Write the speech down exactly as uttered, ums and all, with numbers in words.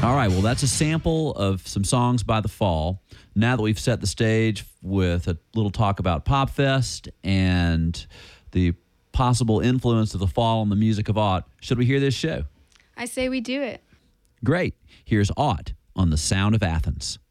All right, well, that's a sample of some songs by The Fall. Now that we've set the stage with a little talk about PopFest and the possible influence of The Fall on the music of Ought, should we hear this show? I say we do it. Great. Here's Ought on the Sound of Athens.